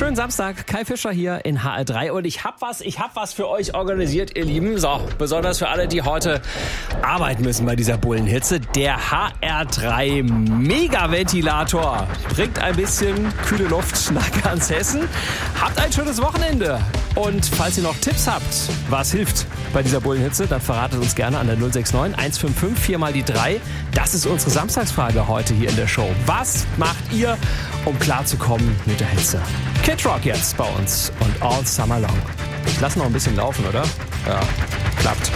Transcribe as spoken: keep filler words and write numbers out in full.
Schönen Samstag, Kai Fischer hier in H R drei und ich hab was, ich hab was für euch organisiert, ihr Lieben. So, besonders für alle, die heute arbeiten müssen bei dieser Bullenhitze. Der H R drei Megaventilator bringt ein bisschen kühle Luft nach ganz Hessen. Habt ein schönes Wochenende. Und falls ihr noch Tipps habt, was hilft bei dieser Bullenhitze, dann verratet uns gerne an der null sechs neun eins fünf fünf vier mal die drei. Das ist unsere Samstagsfrage heute hier in der Show. Was macht ihr, um klarzukommen mit der Hitze? Kid Rock jetzt bei uns und All Summer Long. Ich lasse noch ein bisschen laufen, oder? Ja, klappt.